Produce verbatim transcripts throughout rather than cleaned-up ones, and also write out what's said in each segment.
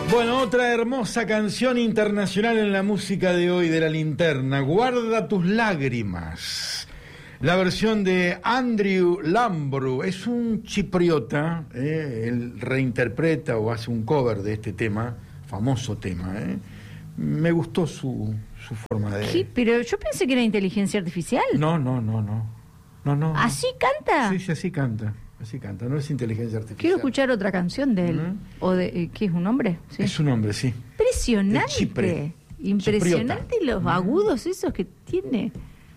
Bueno, otra hermosa canción internacional en la música de hoy de La Linterna, Guarda tus lágrimas. La versión de Andrew Lambrou, es un chipriota, eh, él reinterpreta o hace un cover de este tema, famoso tema. Eh. Me gustó su, su forma de... ¿Qué? Pero yo pensé que era inteligencia artificial. No, no, no, no. no, no ¿Así no. canta? Sí, sí, así canta. Así canta, no es inteligencia artificial. Quiero escuchar otra canción de él. Uh-huh. ¿O de eh, qué es un hombre? ¿Sí? Es un hombre, sí. Impresionante. Chipre. Impresionante Chipriota. los agudos esos que tiene.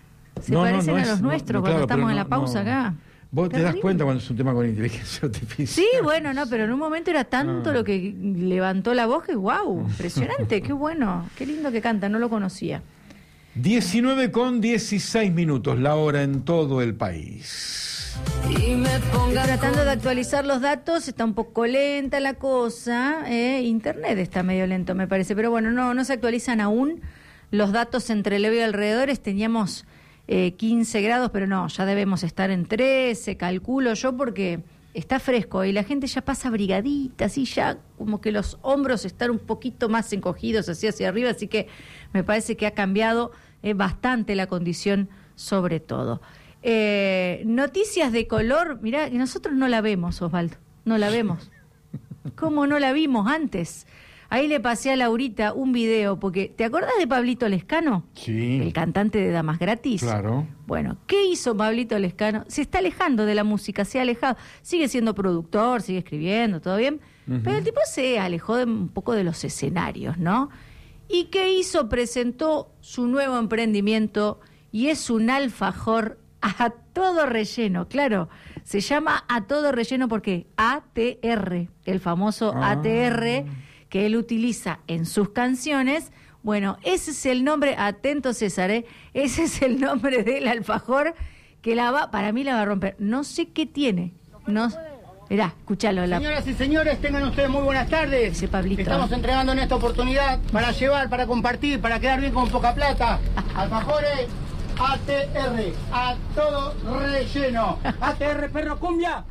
Se No, no, parecen no a es- los no, nuestros no, cuando claro, estamos pero en no- la pausa no. acá. Vos te das Terrible. cuenta cuando es un tema con inteligencia artificial. Sí, bueno, no, pero en un momento era tanto Ah. lo que levantó la voz que wow, impresionante, qué bueno, qué lindo que canta, no lo conocía. diecinueve con dieciséis minutos, la hora en todo el país. Y me ponga Estoy tratando de actualizar los datos, está un poco lenta la cosa, eh, internet está medio lento me parece, pero bueno, no, no se actualizan aún los datos entre Leo y alrededores, teníamos eh, quince grados, pero no, ya debemos estar en trece, calculo yo, porque está fresco y la gente ya pasa abrigadita, así ya como que los hombros están un poquito más encogidos así hacia arriba, así que me parece que ha cambiado eh, bastante la condición sobre todo. Eh, noticias de color, mirá, que nosotros no la vemos, Osvaldo, no la vemos. ¿Cómo no la vimos antes? Ahí le pasé a Laurita un video, porque ¿te acordás de Pablito Lescano? Sí. El cantante de Damas Gratis. Claro. Bueno, ¿qué hizo Pablito Lescano? Se está alejando de la música, se ha alejado. Sigue siendo productor, sigue escribiendo, todo bien. Uh-huh. Pero el tipo se alejó de un poco de los escenarios, ¿no? ¿Y qué hizo? Presentó su nuevo emprendimiento y es un alfajor a todo relleno, claro. Se llama a todo relleno porque A T R, el famoso Ah. A T R que él utiliza en sus canciones. Bueno, ese es el nombre, atento César, ¿eh? Ese es el nombre del alfajor que la va, para mí la va a romper. No sé qué tiene. No, mirá, escúchalo. La... Señoras y señores, tengan ustedes muy buenas tardes. Ese Pablito. Estamos entregando en esta oportunidad para llevar, para compartir, para quedar bien con poca plata. Alfajores A T R, a todo relleno. A T R, perro cumbia.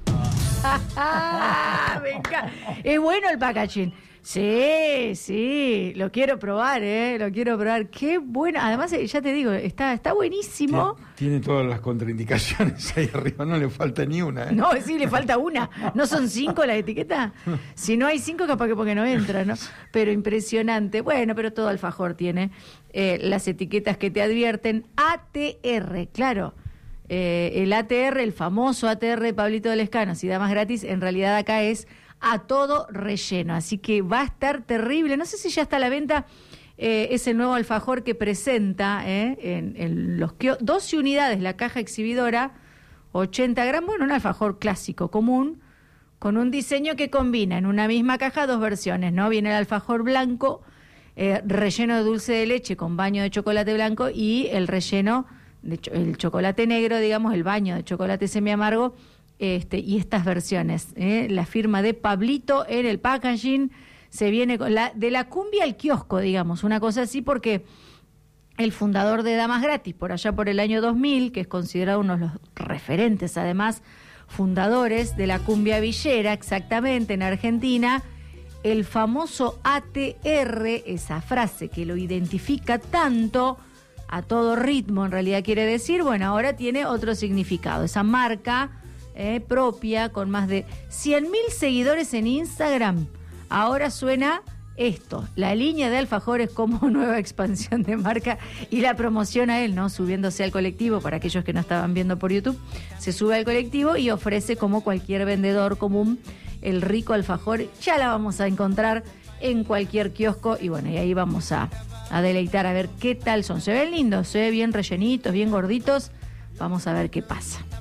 Me encanta. Es bueno el packaging. Sí, sí, lo quiero probar, ¿eh? Lo quiero probar. Qué bueno. Además, eh, ya te digo, está, está buenísimo. Tiene, tiene todas las contraindicaciones ahí arriba, no le falta ni una. ¿eh? No, sí, le falta una. ¿No son cinco las etiquetas? Si no hay cinco, capaz que porque no entra, ¿no? Pero impresionante. Bueno, pero todo alfajor tiene eh, las etiquetas que te advierten. A T R, claro. Eh, el A T R, el famoso A T R de Pablito Lescano, si Damas Gratis, en realidad acá es a todo relleno. Así que va a estar terrible. No sé si ya está a la venta eh, ese nuevo alfajor que presenta eh, en, en los kio- doce unidades, la caja exhibidora, ochenta gramos, bueno, un alfajor clásico, común, con un diseño que combina en una misma caja dos versiones, ¿no? Viene el alfajor blanco, eh, relleno de dulce de leche con baño de chocolate blanco y el relleno, de cho- el chocolate negro, digamos, el baño de chocolate semiamargo, este, y estas versiones, ¿eh? La firma de Pablito en el packaging, se viene con la, de la cumbia al kiosco, digamos, una cosa así, porque el fundador de Damas Gratis, por allá por el año dos mil, que es considerado uno de los referentes, además, fundadores de la cumbia villera, exactamente, en Argentina, el famoso A T R, esa frase que lo identifica tanto, a todo ritmo, en realidad quiere decir, bueno, ahora tiene otro significado, esa marca eh, propia, con más de cien mil seguidores en Instagram, ahora suena esto, la línea de alfajores como nueva expansión de marca y la promociona él, ¿no? Subiéndose al colectivo, para aquellos que no estaban viendo por YouTube, se sube al colectivo y ofrece como cualquier vendedor común el rico alfajor, ya la vamos a encontrar en cualquier kiosco y bueno, y ahí vamos a, a deleitar a ver qué tal son, se ven lindos, se ven bien rellenitos, bien gorditos, vamos a ver qué pasa.